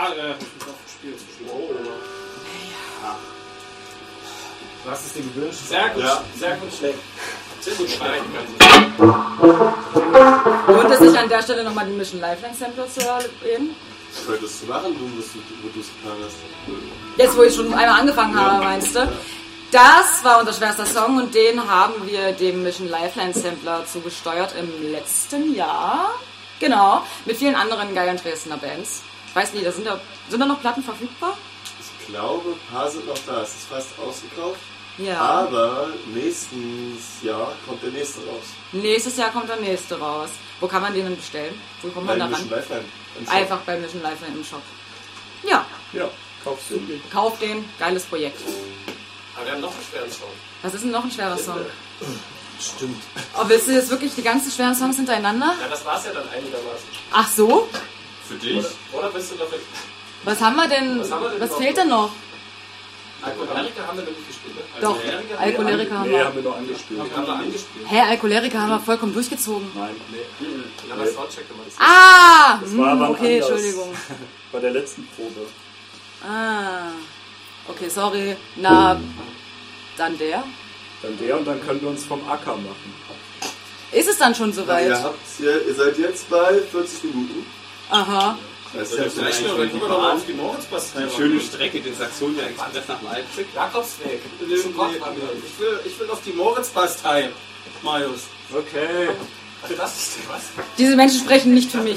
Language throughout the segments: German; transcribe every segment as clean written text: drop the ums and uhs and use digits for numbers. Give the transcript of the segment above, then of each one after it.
Ja, hab ich noch gespielt. Oh. Ja. Du hast es dir gewünscht. Sehr gut, sehr gut, schlecht. Sehr gut, schlecht. Lohnt es sich an der Stelle nochmal den Mission Lifeline Sampler zu erwähnen? Könntest du machen, wo du es getan hast. Jetzt, wo ich schon einmal angefangen habe, meinst du? Das war unser schwerster Song und den haben wir dem Mission Lifeline Sampler zugesteuert im letzten Jahr. Genau, mit vielen anderen geilen Dresdner Bands. Ich weiß nicht, sind da noch Platten verfügbar? Ich glaube, ein paar sind noch da. Es ist fast ausgekauft. Ja. Aber nächstes Jahr kommt der nächste raus. Nächstes Jahr kommt der nächste raus. Wo kann man den denn bestellen? Wo kommt man da ran? Einfach bei Mission Lifeline im Shop. Ja. Ja, kaufst du den. Kauf den, geiles Projekt. Aber wir haben noch einen schweren Song. Was ist denn noch ein schwerer Song? Stimmt. Oh, willst du jetzt wirklich die ganzen schweren Songs hintereinander? Ja, das war's ja dann einigermaßen. Ach so? Für dich? Oder bist du noch... Was haben wir denn? Was fehlt denn noch? Alkoholiker haben wir noch nicht gespielt, ne? Doch, Alkoholiker haben Nee, wir. haben wir noch angespielt. Haben wir angespielt. Hä, Alkoholiker haben wir vollkommen durchgezogen. Nein, nee. Ja, aber Soundcheck immer das. Ah! Das war aber Okay, anders. Entschuldigung. Bei der letzten Probe. Ah. Okay, sorry. Na, dann der? Dann der und dann können wir uns vom Acker machen. Ist es dann schon soweit? Ihr seid jetzt bei 40 Minuten. Aha. Das ist Vielleicht nur, wenn wir noch mal auf die Moritzpass Die schöne Strecke, den Saxonia-Express nach Leipzig. Jakobsweg. Ich will auf die Moritzpass-Teil, Marius. Okay. Das ist was? Diese Menschen sprechen nicht für mich.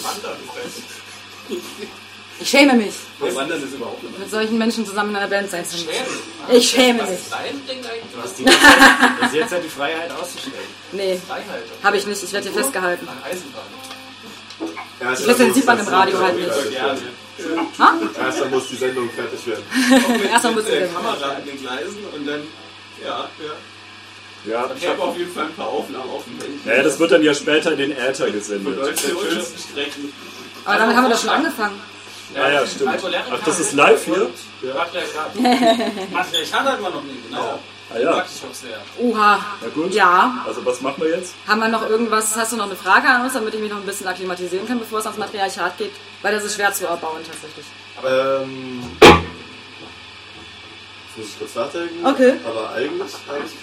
Ich schäme mich, Wir wandern das überhaupt nicht. mit solchen Menschen zusammen in einer Band sein zu müssen. Schämen. Ich schäme Was mich. ist dein Ding eigentlich? Du hast die Das ist jetzt halt die Freiheit auszustellen. Nee, Freiheit. habe ich nicht. Ich werde hier festgehalten. An Eisenbahn. Das sieht man im Radio halt nicht. Erst dann muss die Sendung fertig werden. Erstmal muss Mit der ich Kamera an den Gleisen und dann, ja. Ja, Ich habe auf jeden Fall ein paar Aufnahmen offen. naja, das wird dann ja später in den Äther gesendet. Deutsch der schönsten Strecken. Aber damit haben wir doch schon angefangen. Ah ja, stimmt. Ach, das ist live hier? Matriarchat hat man noch nie, genau. Ah ja, Mag ich auch sehr. Oha. na gut. Ja. Also was machen wir jetzt? Haben wir noch irgendwas, hast du noch eine Frage an uns, damit ich mich noch ein bisschen akklimatisieren kann, bevor es ans Matriarchat geht? Weil das ist schwer zu erbauen tatsächlich. Jetzt muss ich kurz nachdenken. Okay. Aber eigentlich habe ich